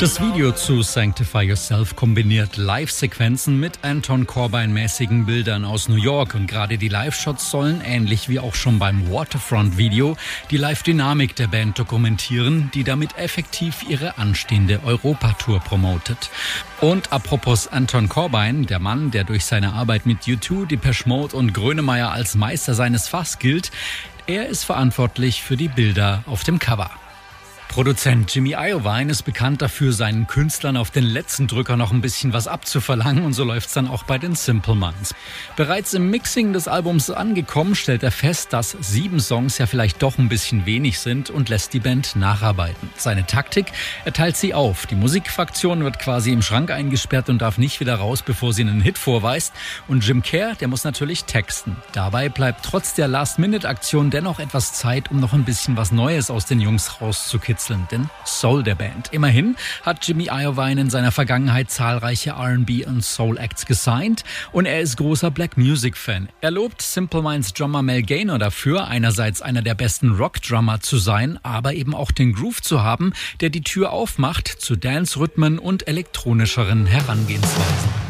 Das Video zu Sanctify Yourself kombiniert Live-Sequenzen mit Anton Corbijn-mäßigen Bildern aus New York. Und gerade die Live-Shots sollen, ähnlich wie auch schon beim Waterfront-Video, die Live-Dynamik der Band dokumentieren, die damit effektiv ihre anstehende Europatour promotet. Und apropos Anton Corbijn, der Mann, der durch seine Arbeit mit U2, Depeche Mode und Grönemeyer als Meister seines Fachs gilt, er ist verantwortlich für die Bilder auf dem Cover. Produzent Jimmy Iovine ist bekannt dafür, seinen Künstlern auf den letzten Drücker noch ein bisschen was abzuverlangen, und so läuft's dann auch bei den Simple Minds. Bereits im Mixing des Albums angekommen, stellt er fest, dass 7 Songs ja vielleicht doch ein bisschen wenig sind und lässt die Band nacharbeiten. Seine Taktik: er teilt sie auf. Die Musikfraktion wird quasi im Schrank eingesperrt und darf nicht wieder raus, bevor sie einen Hit vorweist. Und Jim Kerr, der muss natürlich texten. Dabei bleibt trotz der Last-Minute-Aktion dennoch etwas Zeit, um noch ein bisschen was Neues aus den Jungs rauszukitzeln. Den Soul der Band. Immerhin hat Jimmy Iovine in seiner Vergangenheit zahlreiche R&B und Soul-Acts gesigned und er ist großer Black Music-Fan. Er lobt Simple Minds Drummer Mel Gaynor dafür, einerseits einer der besten Rock-Drummer zu sein, aber eben auch den Groove zu haben, der die Tür aufmacht zu Dance-Rhythmen und elektronischeren Herangehensweisen.